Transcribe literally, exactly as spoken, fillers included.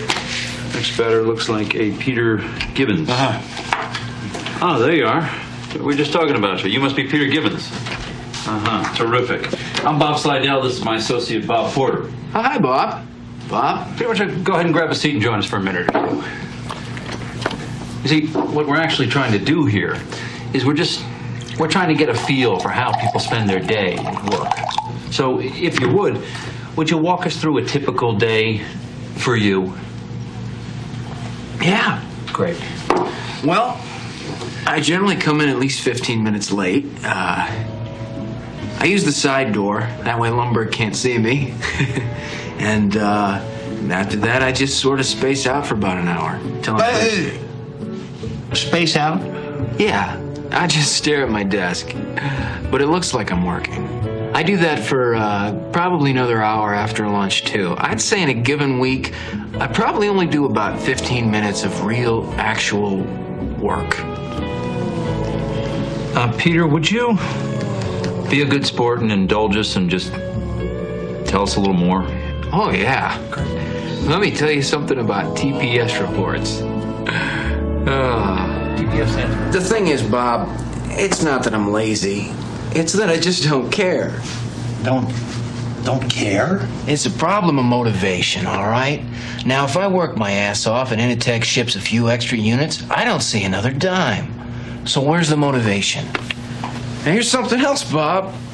Looks better. Looks like a Peter Gibbons. Uh-huh. Oh, there you are. We were just talking about you. You must be Peter Gibbons. Uh-huh. Terrific. I'm Bob Slidell. This is my associate, Bob Porter. Oh, hi, Bob. Bob? Why don't you go ahead and grab a seat and join us for a minute or two. You see, what we're actually trying to do here is we're just, we're trying to get a feel for how people spend their day at work. So, if you would, would you walk us through a typical day for you? Yeah. Great. Well, I generally come in at least fifteen minutes late. Uh, I use the side door. That way Lumberg can't see me. and uh, after that, I just sort of space out for about an hour. Till Uh, space out? Yeah, I just stare at my desk. But it looks like I'm working. I do that for uh, probably another hour after lunch, too. I'd say in a given week, I probably only do about fifteen minutes of real, actual work. Uh, Peter, would you be a good sport and indulge us and just tell us a little more? Oh, yeah. Let me tell you something about T P S reports. Uh, T P S stands the thing is, Bob, it's not that I'm lazy. It's that I just don't care. Don't, don't care? It's a problem of motivation, all right? Now, if I work my ass off and Initech ships a few extra units, I don't see another dime. So where's the motivation? Now, here's something else, Bob.